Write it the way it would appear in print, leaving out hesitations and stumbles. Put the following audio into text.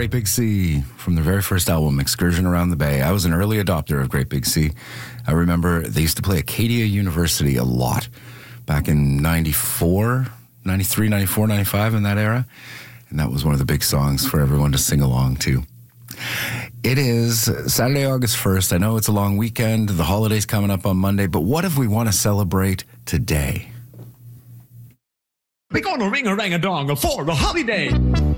Great Big Sea from their very first album, Excursion Around the Bay. I was an early adopter of Great Big Sea. I remember they used to play Acadia University a lot back in 94, 93, 94, 95, in that era. And that was one of the big songs for everyone to sing along to. It is Saturday, August 1st. I know it's a long weekend. The holiday's coming up on Monday. But what if we want to celebrate today? We're gonna ring-a-rang-a-dong for the holiday.